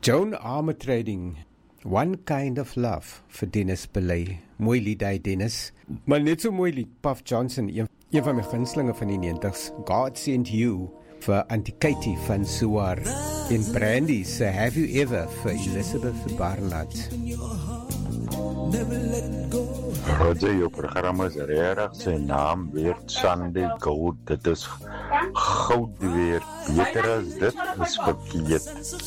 Joan Armatrading, One Kind of Love vir Dennis Belay. Mooi lied hy Dennis, maar net so mooi lied Puff Johnson, een van my gunstelinge van die 90s, God Sent You vir Auntie Katie van Suar, en Brandy se Have You Ever vir Elizabeth Barnard. Roger, jou program is regtig, sy naam weer Sunday Gold, dit is goud weer, beter as dit is verkeerd.